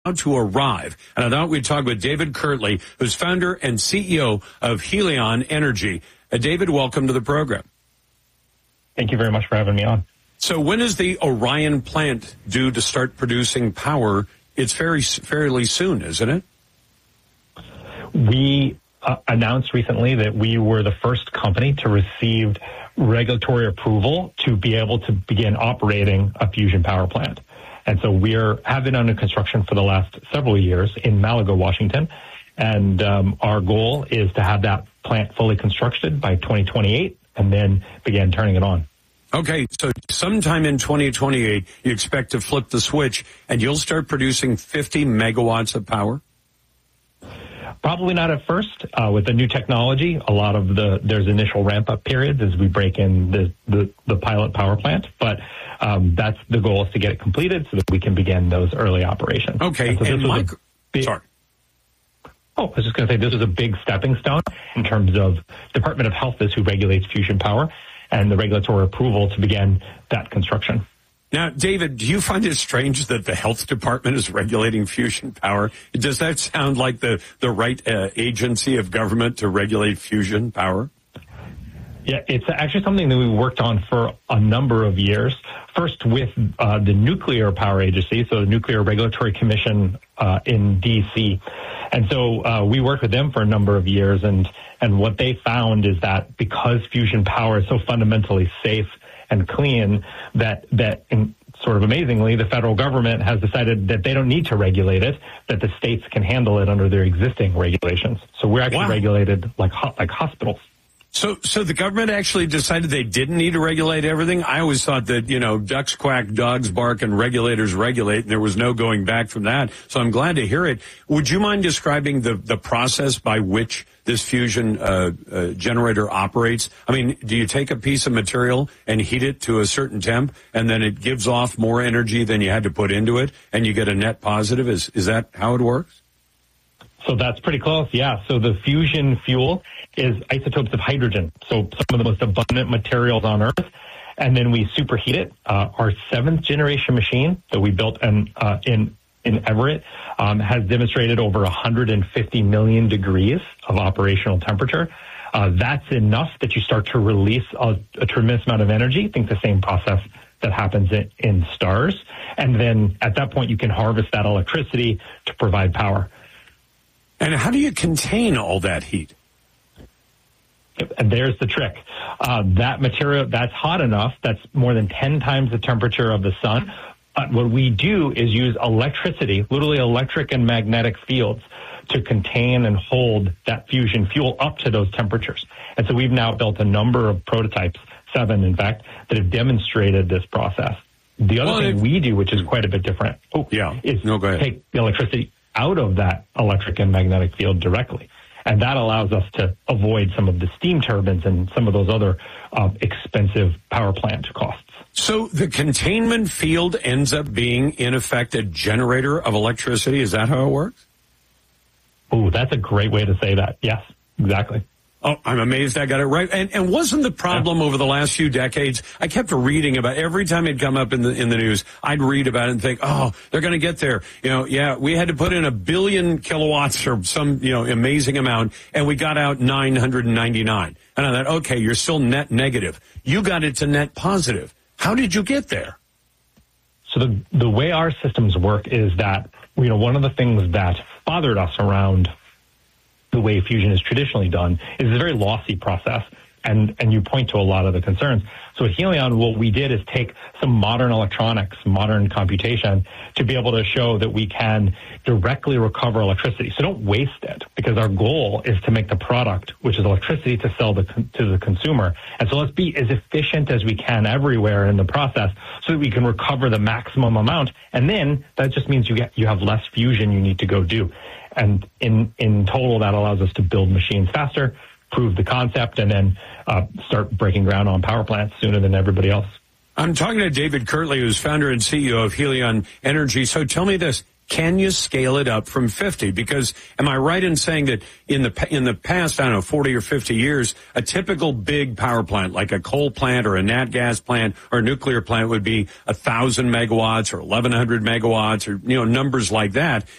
to arrive. And I thought we'd talk with David Kirtley, who's founder and CEO of Helion Energy. David, welcome to the program. Thank you very much for having me on. So when is the Orion plant due to start producing power? It's fairly soon, isn't it? We announced recently that we were the first company to receive regulatory approval to be able to begin operating a fusion power plant. And so have been under construction for the last several years in Malaga, Washington. And our goal is to have that plant fully constructed by 2028 and then begin turning it on. Okay, so sometime in 2028, you expect to flip the switch and you'll start producing 50 megawatts of power? Probably not at first. With the new technology, there's initial ramp-up periods as we break in the pilot power plant. But that's the goal, is to get it completed so that we can begin those early operations. Okay, sorry. I was just going to say this is a big stepping stone in terms of Department of Health is who regulates fusion power, and the regulatory approval to begin that construction. Now, David, do you find it strange that the health department is regulating fusion power? Does that sound like the right agency of government to regulate fusion power? Yeah, it's actually something that we worked on for a number of years. First with the Nuclear Power Agency, so the Nuclear Regulatory Commission in D.C. And so we worked with them for a number of years, and what they found is that because fusion power is so fundamentally safe and clean, that sort of amazingly, the federal government has decided that they don't need to regulate it, that the states can handle it under their existing regulations. So we're actually regulated like hospitals. So the government actually decided they didn't need to regulate everything? I always thought that, ducks quack, dogs bark, and regulators regulate, and there was no going back from that. So I'm glad to hear it. Would you mind describing the process by which this fusion generator operates? I mean, do you take a piece of material and heat it to a certain temp, and then it gives off more energy than you had to put into it, and you get a net positive? Is that how it works? So that's pretty close, yeah. So the fusion fuel is isotopes of hydrogen, so some of the most abundant materials on Earth, and then we superheat it. Our 7th generation machine that we built in Everett has demonstrated over 150 million degrees of operational temperature. That's enough that you start to release a tremendous amount of energy. I think the same process that happens in stars. And then at that point, you can harvest that electricity to provide power. And how do you contain all that heat? And there's the trick. That material, that's hot enough, that's more than 10 times the temperature of the sun. What we do is use electricity, literally electric and magnetic fields, to contain and hold that fusion fuel up to those temperatures. And so we've now built a number of prototypes, 7 in fact, that have demonstrated this process. The other thing we do, which is quite a bit different, is take the electricity out of that electric and magnetic field directly. And that allows us to avoid some of the steam turbines and some of those other expensive power plant costs. So the containment field ends up being, in effect, a generator of electricity. Is that how it works? Oh, that's a great way to say that. Yes, exactly. Oh, I'm amazed I got it right. And wasn't the problem over the last few decades, I kept reading about every time it'd come up in the news, I'd read about it and think, oh, they're going to get there. We had to put in 1 billion kilowatts or some, amazing amount, and we got out 999. And I thought, okay, you're still net negative. You got it to net positive. How did you get there? So the way our systems work is that, one of the things that bothered us around the way fusion is traditionally done is a very lossy process, and you point to a lot of the concerns. So at Helion, what we did is take some modern electronics, modern computation, to be able to show that we can directly recover electricity. So don't waste it, because our goal is to make the product, which is electricity, to sell to the consumer. And so let's be as efficient as we can everywhere in the process so that we can recover the maximum amount. And then that just means you have less fusion you need to go do. And in total, that allows us to build machines faster, prove the concept, and then start breaking ground on power plants sooner than everybody else. I'm talking to David Kirtley, who's founder and CEO of Helion Energy. So tell me this, Can you scale it up from 50? Because am I right in saying that in the past, I don't know, 40 or 50 years, a typical big power plant like a coal plant or a nat gas plant or a nuclear plant would be 1,000 megawatts or 1,100 megawatts or, numbers like that.